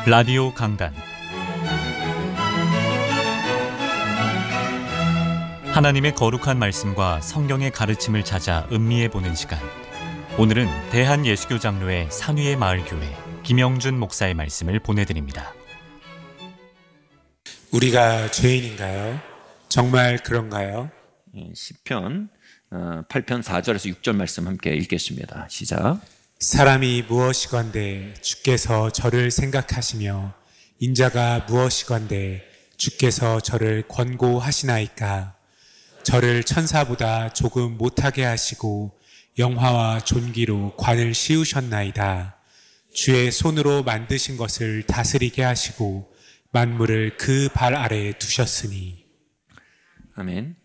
라디오 강단, 하나님의 거룩한 말씀과 성경의 가르침을 찾아 음미해보는 시간. 오늘은 대한예수교 장로회 산위의 마을교회 김영준 목사의 말씀을 보내드립니다. 우리가 죄인인가요? 정말 그런가요? 시편 8편 4절에서 6절 말씀 함께 읽겠습니다. 시작. 사람이 무엇이건대 주께서 저를 생각하시며 인자가 무엇이건대 주께서 저를 권고하시나이까. 저를 천사보다 조금 못하게 하시고 영화와 존귀로 관을 씌우셨나이다. 주의 손으로 만드신 것을 다스리게 하시고 만물을 그 발 아래에 두셨으니. 아멘.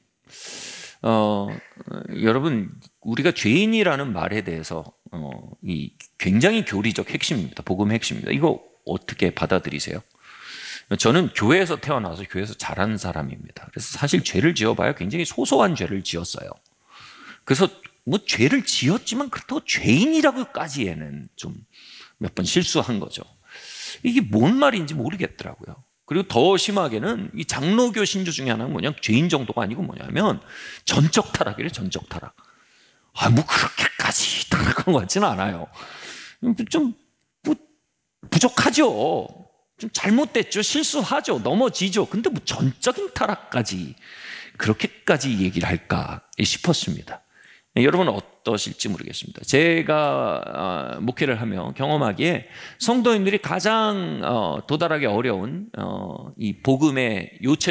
여러분, 우리가 죄인이라는 말에 대해서 이 굉장히 교리적 핵심입니다. 복음 핵심입니다. 이거 어떻게 받아들이세요? 저는 교회에서 태어나서 교회에서 자란 사람입니다. 그래서 사실 죄를 지어봐야 굉장히 소소한 죄를 지었어요. 그래서 뭐 죄를 지었지만 그렇다고 죄인이라고까지에는 좀 몇 번 실수한 거죠. 이게 뭔 말인지 모르겠더라고요. 그리고 더 심하게는 이 장로교 신조 중에 하나는 뭐냐, 죄인 정도가 아니고 뭐냐면 전적 타락이래요. 전적 타락. 뭐 그렇게까지 타락한 것 같지는 않아요. 좀 뭐 부족하죠. 좀 잘못됐죠. 실수하죠. 넘어지죠. 근데 뭐 전적인 타락까지 그렇게까지 얘기를 할까 싶었습니다. 여러분은 어떠실지 모르겠습니다. 제가 목회를 하며 경험하기에 성도님들이 가장 도달하기 어려운 이 복음의 요체